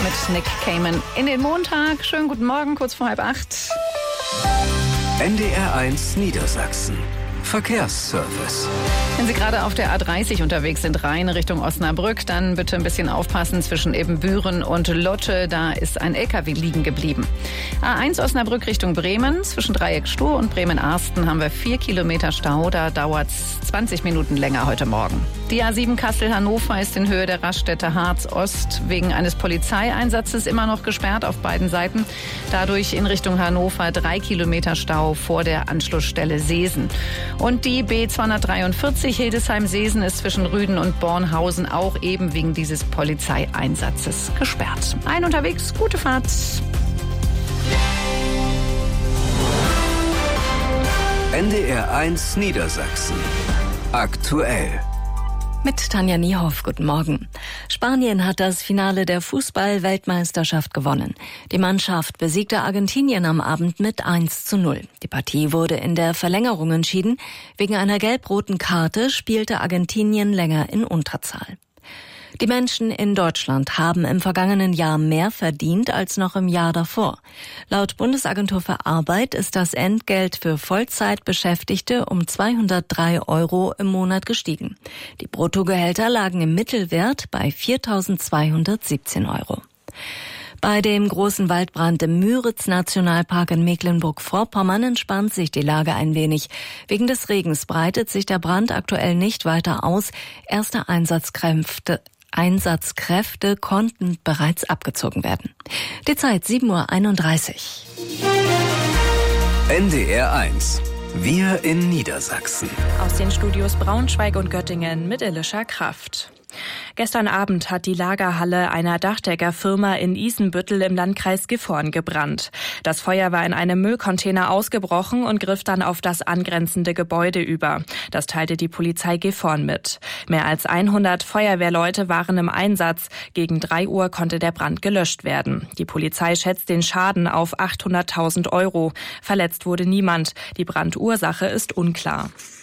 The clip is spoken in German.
mit Nick Cayman in den Montag. Schönen guten Morgen, kurz vor 7:30. NDR1 Niedersachsen. Verkehrsservice. Wenn Sie gerade auf der A30 unterwegs sind, rein Richtung Osnabrück, dann bitte ein bisschen aufpassen zwischen Ebenbüren und Lotte. Da ist ein LKW liegen geblieben. A1 Osnabrück Richtung Bremen. Zwischen Dreieck Stur und Bremen-Arsten haben wir 4 Kilometer Stau. Da dauert es 20 Minuten länger heute Morgen. Die A7 Kassel-Hannover ist in Höhe der Raststätte Harz-Ost wegen eines Polizeieinsatzes immer noch gesperrt auf beiden Seiten. Dadurch in Richtung Hannover 3 Kilometer Stau vor der Anschlussstelle Seesen. Und die B243 Hildesheim-Seesen ist zwischen Rüden und Bornhausen auch eben wegen dieses Polizeieinsatzes gesperrt. Ein unterwegs, gute Fahrt. NDR1 Niedersachsen. Aktuell. Mit Tanja Niehoff, guten Morgen. Spanien hat das Finale der Fußball-Weltmeisterschaft gewonnen. Die Mannschaft besiegte Argentinien am Abend mit 1:0. Die Partie wurde in der Verlängerung entschieden. Wegen einer gelb-roten Karte spielte Argentinien länger in Unterzahl. Die Menschen in Deutschland haben im vergangenen Jahr mehr verdient als noch im Jahr davor. Laut Bundesagentur für Arbeit ist das Entgelt für Vollzeitbeschäftigte um 203 € im Monat gestiegen. Die Bruttogehälter lagen im Mittelwert bei 4.217 €. Bei dem großen Waldbrand im Müritz-Nationalpark in Mecklenburg-Vorpommern entspannt sich die Lage ein wenig. Wegen des Regens breitet sich der Brand aktuell nicht weiter aus. Erste Einsatzkräfte konnten bereits abgezogen werden. Die Zeit 7:31 Uhr. NDR1. Wir in Niedersachsen. Aus den Studios Braunschweig und Göttingen mit Elisha Kraft. Gestern Abend hat die Lagerhalle einer Dachdeckerfirma in Isenbüttel im Landkreis Gifhorn gebrannt. Das Feuer war in einem Müllcontainer ausgebrochen und griff dann auf das angrenzende Gebäude über. Das teilte die Polizei Gifhorn mit. Mehr als 100 Feuerwehrleute waren im Einsatz. Gegen 3 Uhr konnte der Brand gelöscht werden. Die Polizei schätzt den Schaden auf 800.000 €. Verletzt wurde niemand. Die Brandursache ist unklar.